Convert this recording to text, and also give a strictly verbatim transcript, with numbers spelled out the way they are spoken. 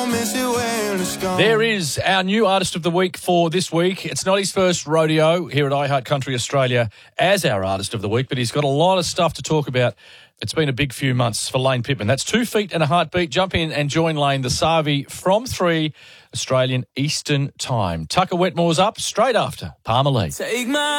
There is our new artist of the week for this week. It's not his first rodeo here at iHeart Country Australia as our artist of the week, but he's got a lot of stuff to talk about. It's been a big few months for Lane Pittman. That's Two Feet and a Heartbeat. Jump in and join Lane, the Savi, from three Australian Eastern Time. Tucker Wetmore's up straight after Palmer Lee. Take my